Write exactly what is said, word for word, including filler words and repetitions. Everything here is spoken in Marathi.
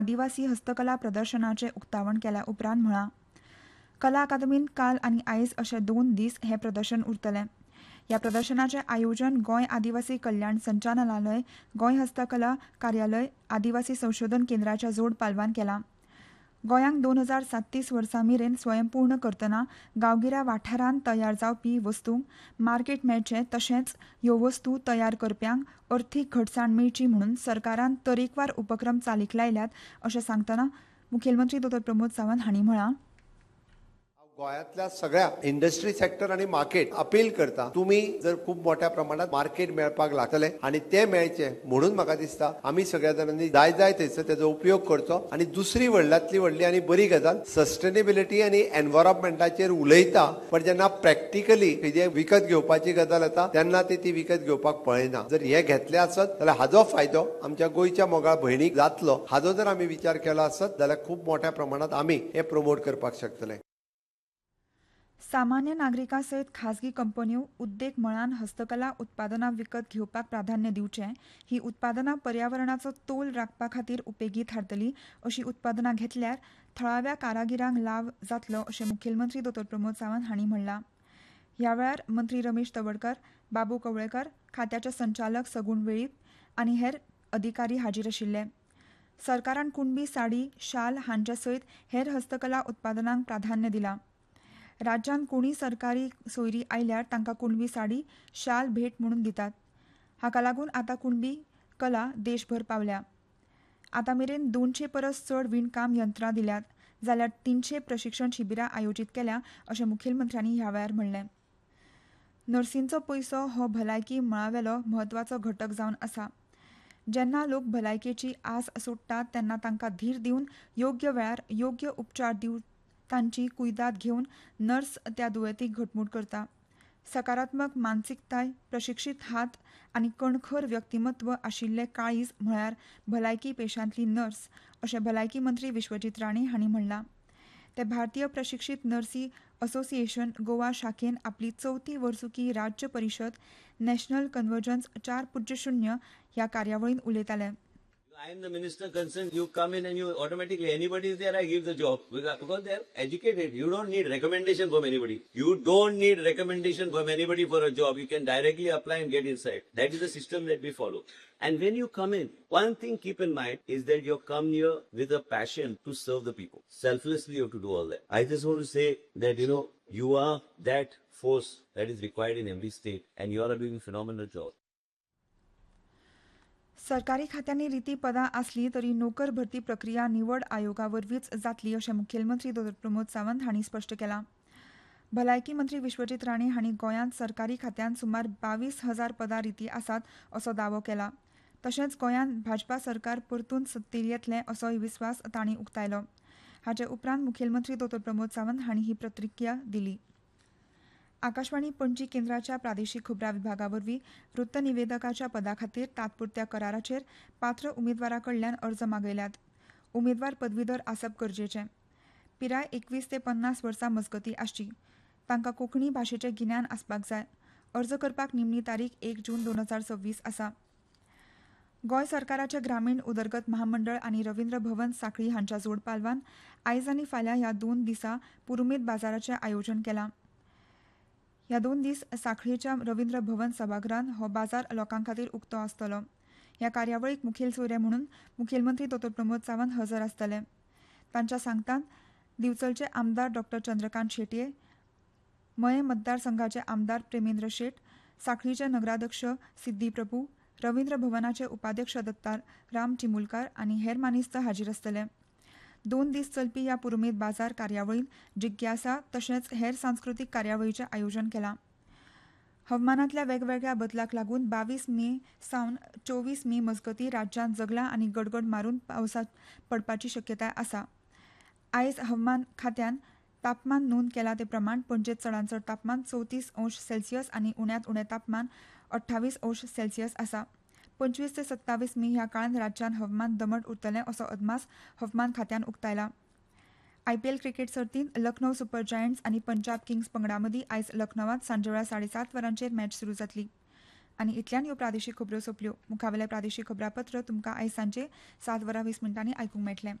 आदिवासी हस्तकला प्रदर्शनाचे उक्तावण केल्या उपरांत म्हळां. कला अकादमीन काल आनी आयज अशे दोन दीस हे प्रदर्शन उरतलें. ह्या प्रदर्शनाचें आयोजन गोंय आदिवासी कल्याण संचालनालय, गोंय हस्तकला कार्यालय, आदिवासी संशोधन केंद्राच्या जोड पालवान केलां. गोंयांक दोन हजार साततीस वर्सा मेरेन स्वयंपूर्ण करतना गांवगिऱ्या वाठारांत तयार जावपी वस्तूंक मार्केट मेळचें तशेंच ह्यो वस्तू तयार करप्यांक अर्थीक घटसाण मेळची म्हणून सरकारान तरेकवार उपक्रम चालीक लायल्यात अशें सांगतना मुखेलमंत्री डॉ प्रमोद सावंत हांणी म्हळां. गोयातल्या सगळ्या इंडस्ट्री सेक्टर आणि मार्केट अपील करता तुम्ही जर खूप मोठ्या प्रमाणात मार्केट मेळपाक लागतले आणि ते मेळचे म्हणून म्हाका दिसता आमी सगळ्या जाणांनी जाय जाय थंयसर तेजो उपयोग करचो. आणि दुसरी व्हडल्यांतली व्हडली आनी बरी गजाल सस्टेनेबिलिटी आनी एनवायरमेंटाचेर उलयता पण जेन्ना प्रॅक्टिकली कितें विकत घेवपाची गजाल येता तेन्ना ती ती विकत घेवपाक पळयना. जर हे घेतले आसत जाल्यार हाजो फायदो आमच्या गोंयच्या मोगाळ भयणीक जातलो. हाजो जर आमी विचार केलो आसत जाल्यार खूप मोठ्या प्रमाणात आमी हे प्रमोट करपाक शकतले. सामान्य नागरिकां सयत खाजगी कंपन्यो उद्देग मळान हस्तकला उत्पादनां विकत घेवपाक प्राधान्य दिवचें. ही उत्पादनां पर्यावरणाचो तोल राखपा खातीर उपेगी थारतली. अशी उत्पादनां घेतल्यार थळाव्या कारागिरांक लाव जातलो अशें मुखेलमंत्री डॉ प्रमोद सावंत हांणी म्हणलां. ह्या वेळार मंत्री रमेश तवडकर, बाबू कवळेकर, खात्याचे संचालक सगुण वेळीप आनी हेर अधिकारी हाजीर आशिल्ले. सरकारान कुणबी साडी, शाल हांचे सयत हेर हस्तकला उत्पादनांक प्राधान्य दिलां. राज्यांत कोणीय सरकारी सोयरी आयल्यार तांकां कुणबी साडी, शाल भेट म्हणून दितात. हाका लागून आतां कुणबी कला देशभर पावल्या. आतां मेरेन दोनशे परस चड विणकाम यंत्रां दिल्यात जाल्यार तिनशे प्रशिक्षण शिबिरां आयोजीत केल्या अशें मुखेलमंत्र्यांनी ह्या वेळार म्हणलें. नर्सींचो पयसो हो भलायकी मळावेलो म्हत्वाचो घटक जावन आसा. जेन्ना लोक भलायकेची आस सोडटात तेन्ना तांकां धीर दिवन योग्य वेळार योग्य उपचार दिवन तांची कुयदाद घेवन नर्स त्या दुयेंतीक घटमूट करता. सकारात्मक मानसिकताय, प्रशिक्षीत हात आनी कणखर व्यक्तिमत्व आशिल्ले काळीज म्हळ्यार भलायकी पेशांतली नर्स अशें भलायकी मंत्री विश्वजीत राणे हांणी म्हणलां. ते भारतीय प्रशिक्षीत नर्सी असोसिएशन गोवा शाखेन आपली चवथी वर्सुकी राज्य परिशद नॅशनल कन्वर्जन्स चार पुज्य शून्य ह्या कार्यावळीन उलयताले. I am the minister concerned. You come in and you automatically, anybody is there, I give the job. Because they are educated. You don't need recommendation from anybody. You don't need recommendation from anybody for a job. You can directly apply and get inside. That is the system that we follow. And when you come in, one thing keep in mind is that you come here with a passion to serve the people. Selflessly you have to do all that. I just want to say that, you know, you are that force that is required in every state and you are doing a phenomenal job. सरकारी खात्यांनी रिती पदां आसली तरी नोकर भरती प्रक्रिया निवड आयोगा वरवींच जातली अशें मुखेलमंत्री डॉ प्रमोद सावंत हांणी स्पश्ट केलां. भलायकी मंत्री विश्वजीत राणे हांणी गोंयांत सरकारी खात्यांत सुमार बावीस हजार पदां रिती आसात असो दावो केला. तशेंच गोंयांत भाजपा सरकार परतून सत्तेर येतलें असोय विस्वास तांणी उक्तायलो. हाचे उपरांत मुखेलमंत्री डॉ प्रमोद सावंत हांणी ही प्रतिक्रिया दिली. आकाशवाणी पणजी केंद्राच्या प्रादेशीक खबरां विभागा वरवीं वृत्त निवेदकाच्या पदा खातीर तात्पुरत्या कराराचेर पात्र उमेदवारा कडल्यान अर्ज मागयल्यात. उमेदवार पदवीधर आसप गरजेचें. पिराय एकवीस ते पन्नास वर्सां मजगतीं आसची. तांकां कोंकणी भाशेचें गिन्यान आसपाक जाय. अर्ज करपाक निमणी तारीख एक जून दोन हजार सव्वीस आसा. गोंय सरकाराचे ग्रामीण उदरगत महामंडळ आनी रवींद्र भवन सांखळी हांच्या जोड पालवान आयज आनी फाल्यां ह्या दोन दिसा पुरुमेत बाजाराचें आयोजन केलां. ह्या दोन दीस सांखळीच्या रवींद्र भवन सभागृहांत हो बाजार लोकां खातीर उक्तो आसतलो. ह्या कार्यावळीक मुखेल सोयरे म्हणून मुखेलमंत्री डॉ प्रमोद सावंत हजर आसतले. तांच्या सांगतान दिवचलचे आमदार डॉ चंद्रकांत शेटये, मये मतदारसंघाचे आमदार प्रेमेंद्र शेट, सांखळीचे नगराध्यक्ष सिद्धी प्रभू, रवींद्र भवनाचे उपाध्यक्ष दत्ताराम चिमुलकार आनी हेर मानेस्त हाजीर आसतले. दोन दीस चलपी ह्या पुरुमेत बाजार कार्यावळीन जिज्ञासा तशेंच हेर सांस्कृतीक कार्यावळीचें आयोजन केलां. हवामानांतल्या वेगवेगळ्या बदलाक लागून बावीस मे सावन चोवीस मे मजगतीं राज्यांत जगलां आनी गडगड मारून पावस पडपाची शक्यताय आसा. आयज हवामान खात्यान तापमान नोंद केला ते प्रमाण पणजेंत चडांत चड तापमान चवतीस अंश सेल्सियस आनी उण्यांत उणें तापमान अठ्ठावीस अंश सेल्सियस आसा. पंचवीस ते सत्तावीस मे ह्या काळांत राज्यांत हवामान दमट उरतलें असो अदमास हवामान खात्यान उक्तायला. आयपीएल क्रिकेट सर्तींत लखनौ सुपर जायंट्स आनी पंजाब किंग्स पंगडा मदीं आयज लखनौत सांजे वेळा साडेसात वरांचेर मॅच सुरू जातली. आनी इतल्यान ह्यो प्रादेशीक खबरो सोंपल्यो. मुखावेलें प्रादेशीक खबरापत्र तुमकां आयज सांजे सात वरां वीस मिनटांनी आयकूंक मेळटलें.